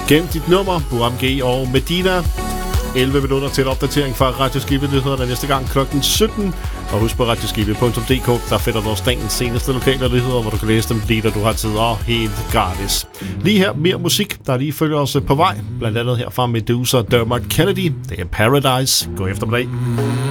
Gem dit nummer, Buram G og Medina. 11 minutter til opdatering fra Radioskibet. Det hedder der næste gang klokken 17. Og husk på radioskibet.dk, der finder du også dagens seneste lokale nyheder, hvor du kan læse dem lige, da du har tid, og helt gratis. Lige her mere musik, der lige følger os på vej. Blandt andet her fra Medusa og Dermot Kennedy. Det er Paradise. God eftermiddag.